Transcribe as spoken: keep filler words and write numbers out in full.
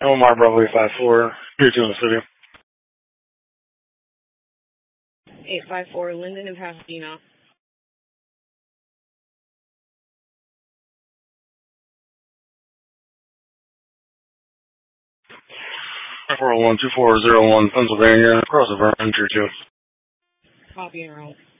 Omar Bravo eight five four, here to the city. eight five four, Linden and Pasadena. four oh one two four zero one, Pennsylvania, crossover, entry two. Copy and roll.